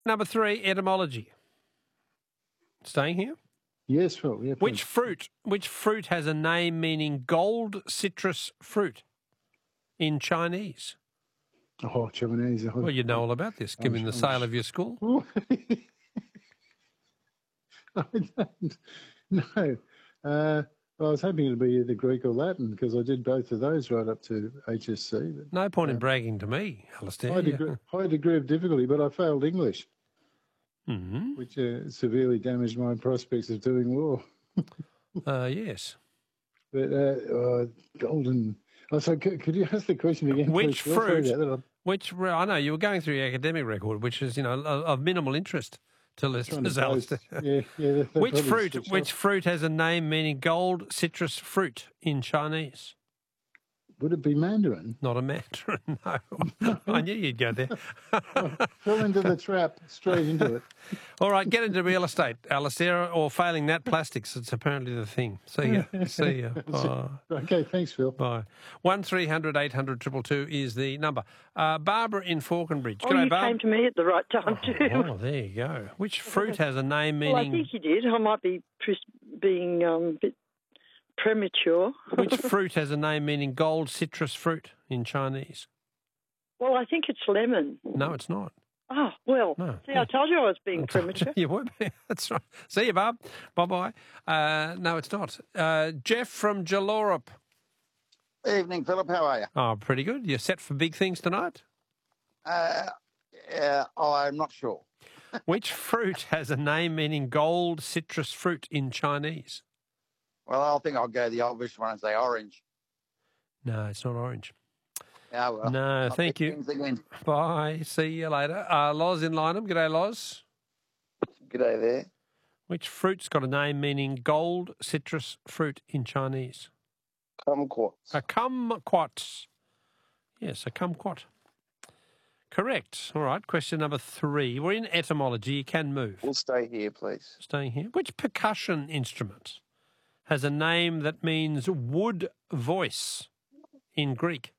number 3, etymology. Staying here? Yes, Phil. Yeah, Which fruit has a name meaning gold citrus fruit in Chinese? Oh, Chinese. Well, you know all about this, given the sale of your school. I don't know. I was hoping it'd be either Greek or Latin because I did both of those right up to HSC. But, no point in bragging to me, Alistair. High degree of difficulty, but I failed English, which severely damaged my prospects of doing law. Yes. But golden. Oh, so could you ask the question again? Which please? fruit? I know you were going through your academic record, which is of minimal interest to listeners. Which fruit has a name meaning gold citrus fruit in Chinese? Would it be mandarin? Not a mandarin, no. I knew you'd go there. Fell into the trap, straight into it. All right, get into real estate, Alistair, or failing that, plastics. It's apparently the thing. See ya. Bye. Okay, thanks, Phil. Bye. 1300 800 222 is the number. Barbara in Falconbridge. G'day, you came to me at the right time too. Oh, there you go. Which fruit has a name meaning... Well, I think you did. I might be being a bit premature. Which fruit has a name meaning gold citrus fruit in Chinese? Well, I think it's lemon. No, it's not. Oh, well, no. I told you I was being premature. You would be. That's right. See you, Barb. Bye-bye. No, it's not. Jeff from Jallorup. Evening, Philip. How are you? Oh, pretty good. You're set for big things tonight? I'm not sure. Which fruit has a name meaning gold citrus fruit in Chinese? Well, I think I'll go the obvious one and say orange. No, it's not orange. Yeah, well. No, thank you. Bye. See you later. Loz in Lynham. G'day, Loz. G'day there. Which fruit's got a name meaning gold citrus fruit in Chinese? Kumquats. A kumquat. Yes, a kumquat. Correct. All right, question number 3. We're in etymology. You can move. We'll stay here, please. Staying here. Which percussion instrument has a name that means wood voice in Greek?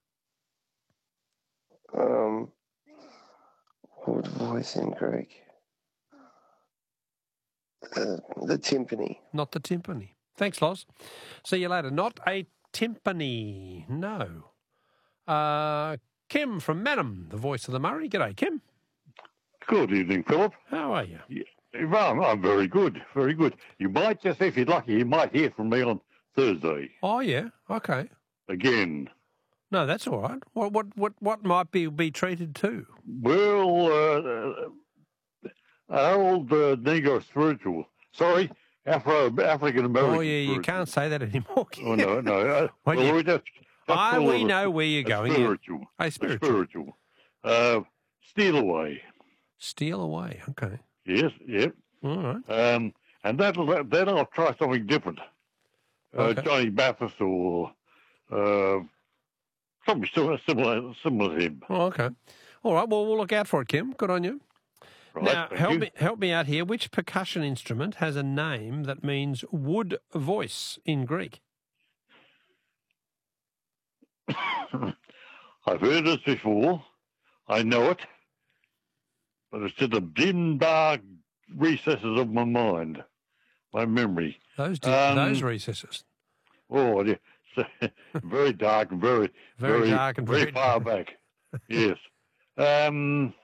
Wood voice in Greek. The timpani. Not the timpani. Thanks, Loz. See you later. Not a timpani. No. Kim from Madam, the voice of the Murray. G'day, Kim. Good evening, Philip. How are you? Well, I'm very good, very good. You might just, if you're lucky, you might hear from me on Thursday. Oh, yeah. Okay. Again. No, that's all right. What might be treated to? Well, old Negro spiritual. Sorry, African American. Oh, yeah, you can't say that anymore. Oh, no. We know where you're going. Spiritual. A spiritual. Steal Away. Steal Away, okay. Yes, yep. All right. And then I'll try something different. Okay. Johnny Mathis or something similar to him. Oh, okay. All right, well, we'll look out for it, Kim. Good on you. Right, now, thank help me out here. Which percussion instrument has a name that means wood voice in Greek? I've heard this before. I know it. But it's in the dim, dark recesses of my mind, my memory. Those recesses. Oh, yeah. Very dark and very dark and very far back. Yes. No,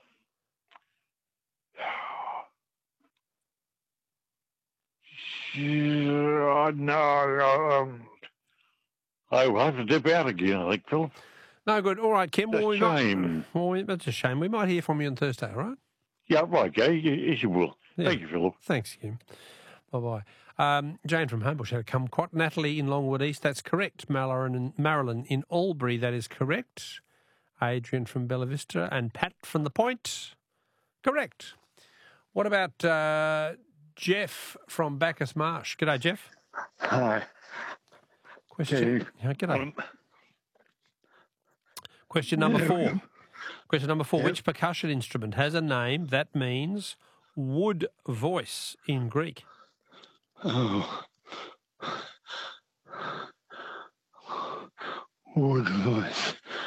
I will have to dip out again, I think, Philip. No good. All right, Kim. That's a shame. That's a shame. We might hear from you on Thursday, all right? Yeah, right, okay. Yes, you will. Yeah. Thank you, Philip. Thanks, Kim. Bye-bye. Jane from Homebush had a kumquat. Natalie in Longwood East, that's correct. Marilyn in Albury, that is correct. Adrian from Bella Vista and Pat from The Point, correct. What about Jeff from Bacchus Marsh? G'day, Jeff. Hi. Question. G'day. Question number 4. Question number 4. Yep. Which percussion instrument has a name that means wood voice in Greek? Oh. Wood voice.